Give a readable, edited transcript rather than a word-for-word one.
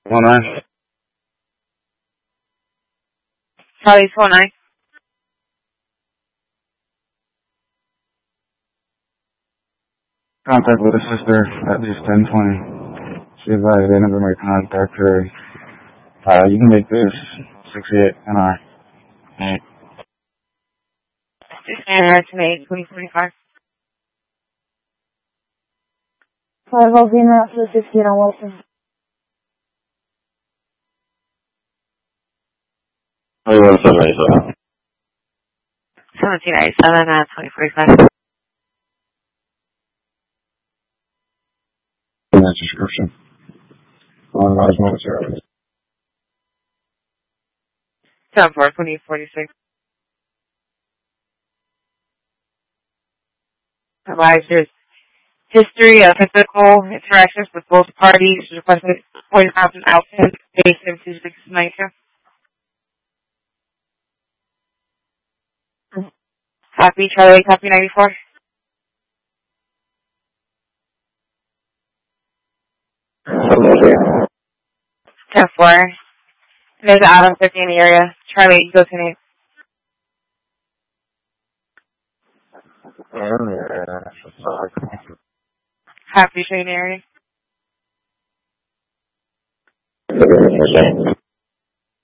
19. Charlie 29. Contact with a sister at least 1020. She advised they never made contact her. You can make this 68 NR. Hey. NR to May 2045. 5 Alvina to 16 on Wilson. Oh, you want to say 1797 at 2045. in that description. Large military. 2046. Advisors. History of physical interactions with both parties requested 40,000 outcomes based in 2692. Copy Charlie, copy 94. Okay. 10-4. There's Adam 50 in the area. Charlie, you go to name. Copy, show you in the area.